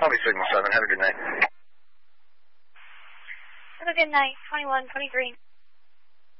Copy Signal 7. Have a good night. Have a good night. 2123.